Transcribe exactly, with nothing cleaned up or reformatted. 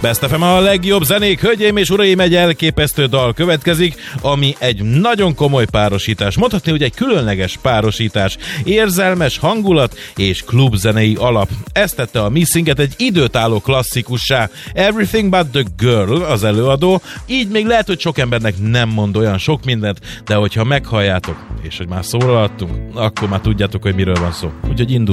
Best ef em a legjobb zenék, hölgyeim és uraim, egy elképesztő dal következik, ami egy nagyon komoly párosítás, mondhatni, hogy egy különleges párosítás, érzelmes hangulat és klubzenei alap. Ezt tette a Missinget egy időtálló klasszikussá. Everything but the girl az előadó, így még lehet, hogy sok embernek nem mond olyan sok mindent, de hogyha meghalljátok, és hogy már szólaltunk, akkor már tudjátok, hogy miről van szó. Úgyhogy indul.